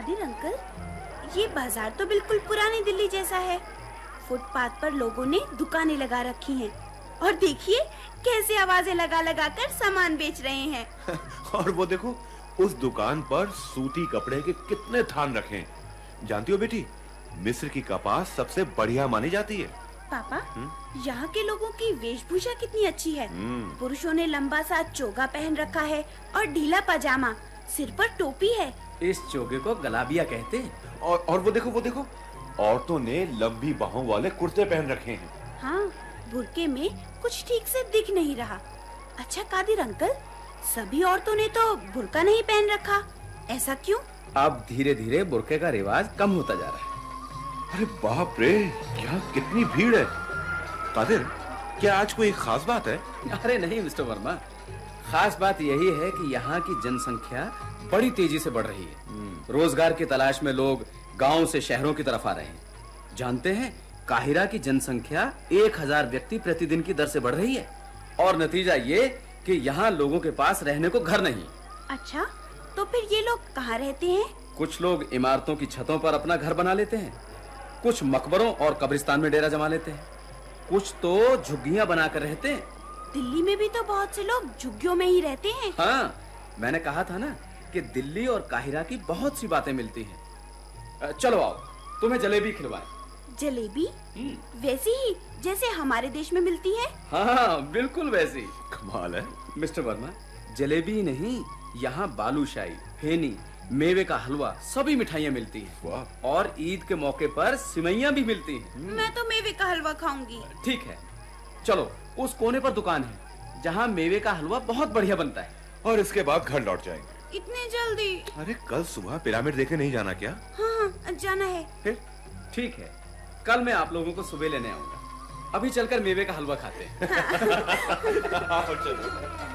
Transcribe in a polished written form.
Qadir uncle, ये बाजार तो बिल्कुल पुरानी दिल्ली जैसा है। फुटपाथ पर लोगों ने दुकानें लगा रखी हैं और देखिए कैसे आवाजें लगा लगा कर सामान बेच रहे हैं। और वो देखो, उस दुकान पर सूती कपड़े के कितने थान रखे हैं। जानती हो बेटी, मिस्र की कपास सबसे बढ़िया मानी जाती है। पापा, यहाँ के लोगों की वेशभूषा कितनी अच्छी है। पुरुषों ने लंबा सा चोगा पहन रखा है और ढीला पजामा, सिर पर टोपी है। इस चोगे को गलाबिया कहते हैं। और वो देखो, औरतों ने लंबी बाहों वाले कुर्ते पहन रखे हैं। हाँ, बुर्के में कुछ ठीक से दिख नहीं रहा। अच्छा कादिर अंकल, सभी औरतों ने तो बुर्का नहीं पहन रखा, ऐसा क्यों? अब धीरे धीरे बुर्के का रिवाज कम होता जा रहा है। अरे बाप रे, यहाँ कितनी भीड़ है। कादिर, क्या आज कोई खास बात है? अरे नहीं मिस्टर वर्मा, खास बात यही है कि यहाँ की जनसंख्या बड़ी तेजी से बढ़ रही है। रोजगार की तलाश में लोग गांव से शहरों की तरफ आ रहे हैं। जानते हैं, काहिरा की जनसंख्या 1000 व्यक्ति प्रतिदिन की दर से बढ़ रही है और नतीजा ये कि यहाँ लोगों के पास रहने को घर नहीं। अच्छा, तो फिर ये लोग कहाँ रहते हैं? कुछ लोग इमारतों की छतों पर अपना घर बना लेते हैं, कुछ मकबरों और कब्रिस्तान में डेरा जमा लेते हैं, कुछ तो झुग्गियां बनाकर रहते हैं। दिल्ली में भी तो बहुत से लोग झुग्गियों में ही रहते हैं। हाँ, मैंने कहा था ना कि दिल्ली और काहिरा की बहुत सी बातें मिलती हैं। चलो आओ, तुम्हें जलेबी खिलवाएं। जलेबी? वैसी ही जैसे हमारे देश में मिलती है? हाँ, बिल्कुल वैसी। कमाल है। मिस्टर वर्मा, जलेबी नहीं, यहाँ बालूशाही, फेनी, मेवे का हलवा, सभी मिठाइयाँ मिलती हैं। वाह। और ईद के मौके पर सिवैयाँ भी मिलती हैं। मैं तो मेवे का हलवा खाऊंगी। ठीक है, चलो उस कोने पर दुकान है जहाँ मेवे का हलवा बहुत बढ़िया बनता है। और इसके बाद घर लौट जाएंगे। इतने जल्दी? अरे कल सुबह पिरामिड देखे नहीं जाना क्या? हाँ, जाना है। फिर ठीक है, कल मैं आप लोगों को सुबह लेने आऊंगा। अभी चलकर मेवे का हलवा खाते हैं। चलो।